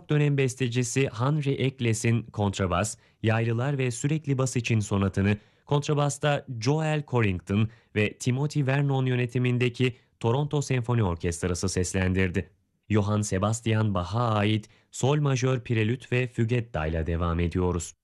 barok dönem bestecisi Henry Eccles'in kontrabas, yaylılar ve sürekli bas için sonatını kontrabasta Joel Corrington ve Timothy Vernon yönetimindeki Toronto Senfoni Orkestrası seslendirdi. Johann Sebastian Bach'a ait Sol majör prelüt ve fügetta ile devam ediyoruz.